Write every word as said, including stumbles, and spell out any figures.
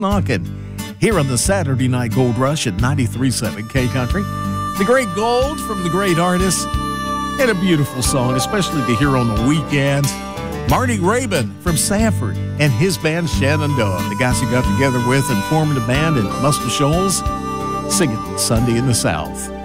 knocking here on the Saturday Night Gold Rush at ninety-three point seven K Country. The great gold from the great artist, and a beautiful song, especially to hear on the weekends. Marty Raybon from Sanford and his band Shenandoah, the guys he got together with and formed a band in Muscle Shoals, singing Sunday in the South.